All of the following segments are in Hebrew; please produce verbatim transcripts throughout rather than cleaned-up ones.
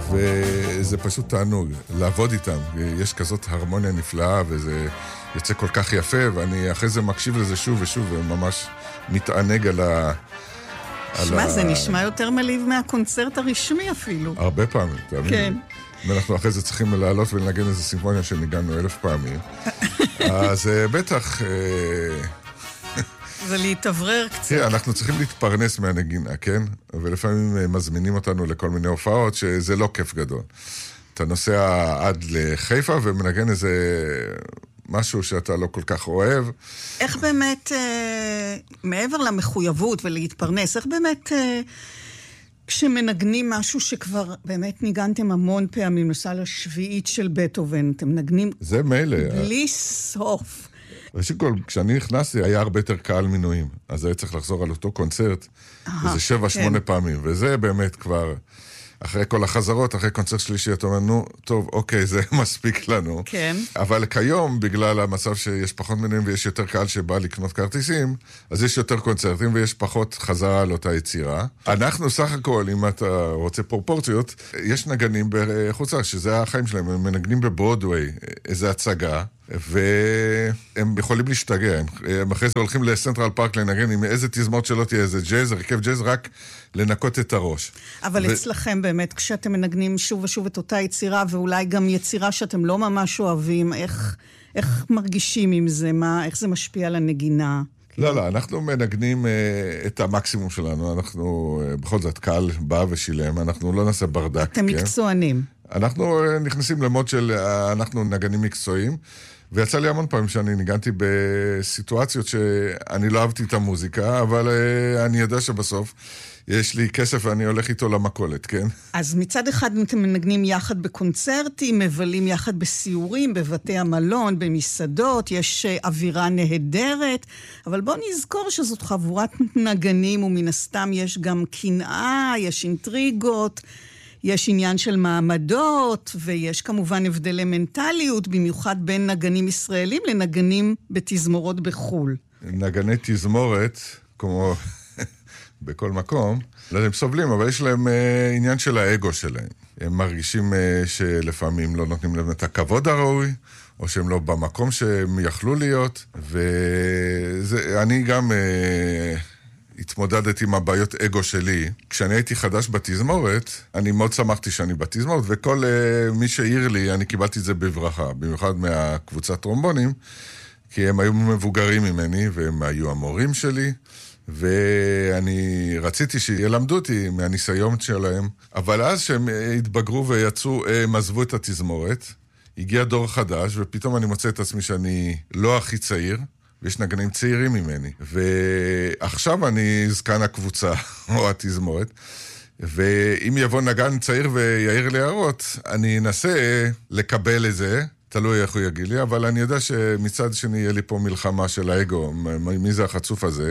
וזה פשוט תענוג, לעבוד איתם. יש כזאת הרמוניה נפלאה, וזה יוצא כל כך יפה, ואני אחרי זה מקשיב לזה שוב ושוב, וממש מתענג על ה... שמע, ה... זה נשמע יותר מליב מהקונצרט הרשמי אפילו. הרבה פעמים, תאמין. כן. ואנחנו אחרי זה צריכים לעלות ולנגן איזה סימפוניה שניגענו אלף פעמים. אז בטח... זה להתעברר קצת. כן, אנחנו צריכים להתפרנס מהנגינה, כן? ולפעמים מזמינים אותנו לכל מיני הופעות, שזה לא כיף גדול. אתה נוסע עד לחיפה ומנגן איזה משהו שאתה לא כל כך אוהב. איך באמת, מעבר למחויבות ולהתפרנס, איך באמת... כשמנגנים משהו שכבר באמת ניגנתם המון פעמים, למשל השביעית של בטהובן, אתם מנגנים... זה מילא. בלי סוף. ראשית כל, כשאני נכנסתי, היה הרבה יותר קהל מינויים. אז היה צריך לחזור על אותו קונצרט, איזה שבע, שמונה פעמים. וזה באמת כבר, אחרי כל החזרות, אחרי קונצרט שלישי, אתה אומר, נו, טוב, אוקיי, זה מספיק לנו. כן. אבל כיום, בגלל המצב שיש פחות מינויים ויש יותר קהל שבא לקנות כרטיסים, אז יש יותר קונצרטים ויש פחות חזרה על אותה יצירה. אנחנו סך הכל, אם אתה רוצה פרופורציות, יש נגנים בחוצה, שזה החיים שלהם, הם מנגנים בברודווי, איזו הצגה, והם יכולים להשתגע, הם אחרי זה הולכים לסנטרל פארק לנגן עם איזה תזמות שלא תהיה, איזה ג'אז, רכב ג'אז, רק לנקות את הראש. אבל ו... אצלכם באמת, כשאתם מנגנים שוב ושוב את אותה יצירה, ואולי גם יצירה שאתם לא ממש אוהבים, איך, איך מרגישים עם זה? מה, איך זה משפיע על הנגינה? לא, לא, אנחנו מנגנים uh, את המקסימום שלנו, אנחנו, uh, בכל זאת, קהל בא ושילם, אנחנו לא נעשה ברדק. אתם כן? מקצוענים. אנחנו uh, נכנסים למוד של, uh, אנחנו נגנים מקצועיים, ויצא לי המון פעמים שאני ניגנתי בסיטואציות שאני לא אהבתי את המוזיקה, אבל uh, אני יודע שבסוף יש לי כסף ואני הולך איתו למקולת, כן? אז מצד אחד אתם מנגנים יחד בקונצרטים, מבלים יחד בסיורים, בבתי המלון, במסעדות, יש אווירה נהדרת, אבל בואו נזכור שזאת חבורת נגנים, ומן הסתם יש גם קנאה, יש אינטריגות, יש עניין של מעמדות, ויש כמובן הבדלי מנטליות, במיוחד בין נגנים ישראלים לנגנים בתזמורות בחול. נגני תזמורת, כמו בכל מקום, לא הם סובלים, אבל יש להם אה, עניין של האגו שלהם. הם מרגישים אה, שלפעמים לא נותנים להם את הכבוד הראוי, או שהם לא במקום שהם יכלו להיות, ואני גם... אה, התמודדתי עם הבעיות אגו שלי. כשאני הייתי חדש בתזמורת, אני מאוד שמחתי שאני בתזמורת, וכל uh, מי שהעיר לי, אני קיבלתי את זה בברכה, במיוחד מהקבוצת טרומבונים, כי הם היו מבוגרים ממני, והם היו המורים שלי, ואני רציתי שילמדו אותי מהניסיון שלהם, אבל אז שהם התבגרו ויצאו, הם עזבו את התזמורת, הגיע דור חדש, ופתאום אני מוצא את עצמי שאני לא הכי צעיר, ויש נגנים צעירים ממני. ועכשיו אני זקן הקבוצה, או התזמורת, ואם יבוא נגן צעיר ויעיר לי הערות, אני אנסה לקבל את זה, תלוי איך הוא יגיד לי, אבל אני יודע שמצד שני יהיה לי פה מלחמה של האגו, מי זה החצוף הזה,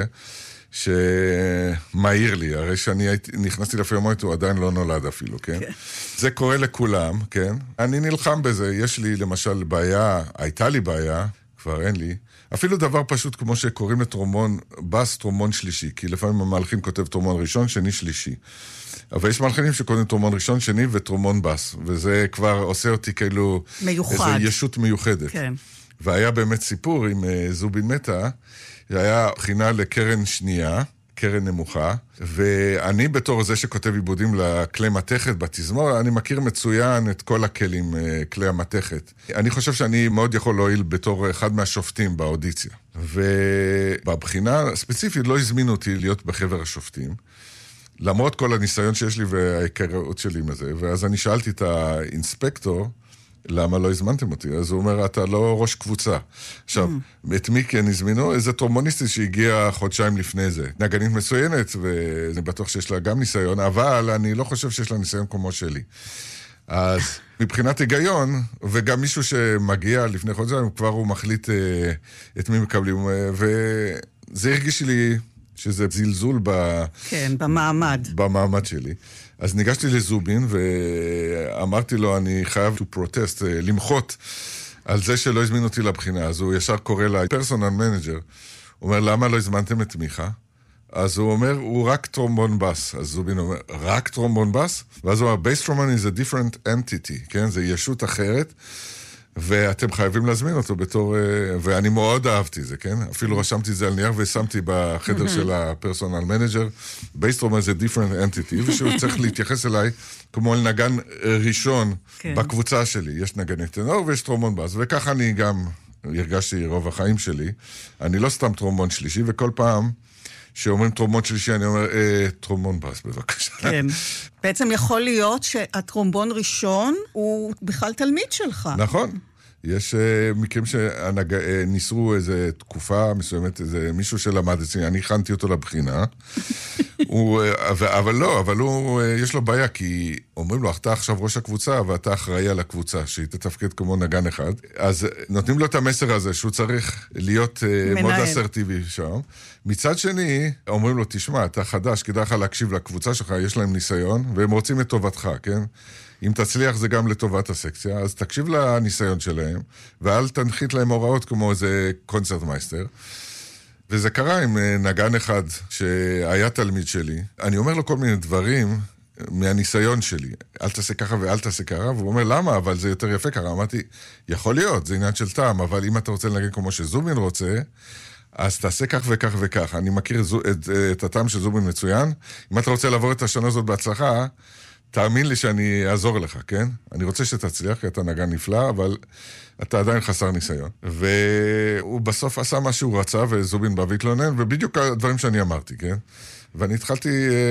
שמעיר לי, הרי שאני נכנסתי לפילמונית, הוא עדיין לא נולד אפילו, כן? כן. זה קורה לכולם, כן? אני נלחם בזה, יש לי למשל בעיה, הייתה לי בעיה, כבר אין לי, אפילו דבר פשוט כמו שקוראים לטרומון, בס טרומון שלישי, כי לפעמים המלחין כותב טרומון ראשון, שני, שלישי. אבל יש מלחינים שקוראים טרומון ראשון, שני וטרומון בס, וזה כבר עושה אותי כאילו... מיוחד. איזו ישות מיוחדת. כן. והיה באמת סיפור עם uh, זובין מטה, זה היה בחינה לקרן שנייה, קרן נמוכה, ואני בתור זה שכותב עיבודים לכלי מתכת בתזמור, אני מכיר מצוין את כל הכלים, כלי המתכת. אני חושב שאני מאוד יכול להועיל בתור אחד מהשופטים באודיציה. ובבחינה ספציפית לא הזמינו אותי להיות בחבר השופטים, למרות כל הניסיון שיש לי וההיכרות שלי עם זה, ואז אני שאלתי את האינספקטור, למה לא הזמנתם אותי? אז הוא אומר, אתה לא ראש קבוצה. עכשיו, mm. את מי כן הזמינו? איזה טרומוניסטית שהגיעה חודשיים לפני זה. נגנית מצוינת, ואני בטוח שיש לה גם ניסיון, אבל אני לא חושב שיש לה ניסיון כמו שלי. אז מבחינת היגיון, וגם מישהו שמגיע לפני חודשיים, כבר הוא מחליט אה, את מי מקבלים, וזה הרגיש לי שזה זלזול ב... כן, במעמד. במעמד שלי. אז ניגשתי לזובין ואמרתי לו, אני חייב to protest, למחות על זה שלא הזמין אותי לבחינה. אז הוא ישר קורא לה, פרסונל מנג'ר. הוא אומר, למה לא הזמנתם את מיכה? אז הוא אומר, הוא רק טרומבון בס. אז זובין אומר, רק טרומבון בס? ואז הוא אומר, בייס טרומבון is a different entity, כן? זה ישות אחרת, ואתם חייבים להזמין אותו בתור... ואני מאוד אהבתי זה, כן? אפילו רשמתי את זה על נייר ושמתי בחדר של הפרסונל מנג'ר, בייס טרומבון is a different entity, ושהוא צריך להתייחס אליי כמו אל נגן ראשון בקבוצה שלי. יש נגני טנור ויש טרומבון בס, וככה אני גם הרגשתי רוב החיים שלי. אני לא סתם טרומבון שלישי, וכל פעם שאומרים טרומבון שלישי, אני אומר, אה, טרומבון בס, בבקשה. כן. בעצם יכול להיות שהטרומבון ראשון הוא בכלל תלמיד שלך. נכון. יש uh, מקרים שניסרו איזו תקופה מסוימת, איזה מישהו שלמד אצלי, אני הכנתי אותו לבחינה, הוא, אבל לא, אבל הוא, יש לו בעיה, כי אומרים לו, אתה עכשיו ראש הקבוצה, ואתה אחראי על הקבוצה, שהיא תתפקד כמו נגן אחד, אז נותנים לו את המסר הזה, שהוא צריך להיות uh, מאוד אסרטיבי שם. מצד שני, אומרים לו, תשמע, אתה חדש, כדאי לך להקשיב לקבוצה שלך, יש להם ניסיון, והם רוצים את טובתך, כן? אם תצליח זה גם לטובת הסקציה, אז תקשיב לניסיון שלהם, ואל תנחית להם הוראות כמו איזה קונצרט מייסטר. וזה קרה עם נגן אחד שהיה תלמיד שלי. אני אומר לו כל מיני דברים מהניסיון שלי. אל תעשה ככה ואל תעשה ככה. והוא אומר, למה? אבל זה יותר יפה ככה. אמרתי, יכול להיות, זה עניין של טעם, אבל אם אתה רוצה לנגן כמו שזובין רוצה, אז תעשה כך וכך וכך. אני מכיר את, את הטעם של זובין מצוין. אם אתה רוצה לעבור את השנה הזאת בהצלחה, תאמין לי שאני אעזור לך, כן? אני רוצה שתצליח, כי אתה נגן נפלא, אבל אתה עדיין חסר ניסיון. והוא בסוף עשה מה שהוא רצה, וזובין בא והתלונן, ובדיוק הדברים שאני אמרתי, כן? ואני התחלתי,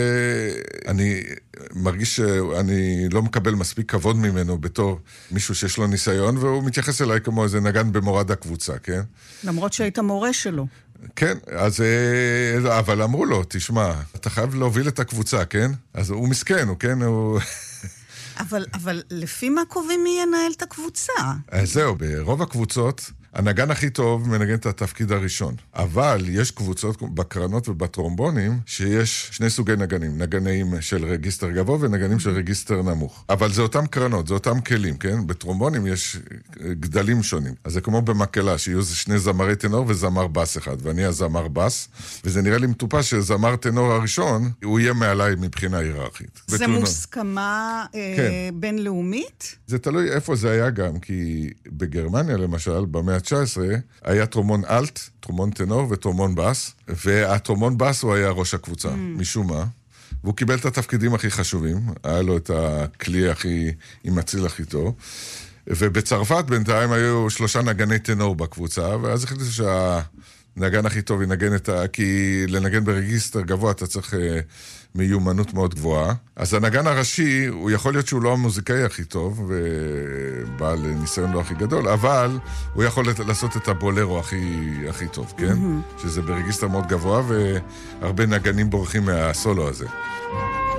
אני מרגיש שאני לא מקבל מספיק כבוד ממנו בתור מישהו שיש לו ניסיון, והוא מתייחס אליי כמו איזה נגן במורד הקבוצה, כן? למרות שהיית מורה שלו. כן, אז, אבל אמרו לו, תשמע, אתה חייב להוביל את הקבוצה, כן? אז הוא מסכן, הוא כן, הוא... אבל, אבל לפי מה קובעים מי ינהל את הקבוצה? אז זהו, ברוב הקבוצות, הנגן הכי טוב מנגן את התפקיד הראשון. אבל יש קבוצות בקרנות ובטרומבונים שיש שני סוגי נגנים. נגנים של רגיסטר גבוה ונגנים של רגיסטר נמוך. אבל זה אותם קרנות, זה אותם כלים, כן? בטרומבונים יש גדלים שונים. אז זה כמו במקהלה, שיהיו שני זמרי טנור וזמר בס אחד. ואני הזמר בס, וזה נראה לי מטופש שזמר טנור הראשון, הוא יהיה מעליי מבחינה היררכית. זה בתלונות. מוסכמה כן. אה, בינלאומית? זה תלוי איפה זה היה גם, כי בגרמניה למשל, במאה ה-תשע עשרה, היה טרומון אלט, טרומון טנור וטרומון בס, והטרומון בס הוא היה ראש הקבוצה, mm. משום מה, והוא קיבל את התפקידים הכי חשובים, היה לו את הכלי הכי, עם הציל הכי טוב, ובצרפת בינתיים היו שלושה נגני טנור בקבוצה, ואז החליטו שהנגן הכי טוב ינגן את ה... כי לנגן ברגיסטר גבוה אתה צריך מיומנות מאוד גבוהה. אז הנגן הראשי, הוא יכול להיות שהוא לא המוזיקאי הכי טוב, ובעל ניסיון לא הכי גדול, אבל הוא יכול לעשות את הבולרו הכי, הכי טוב, כן? Mm-hmm. שזה ברגיסטר מאוד גבוה, והרבה נגנים בורחים מהסולו הזה.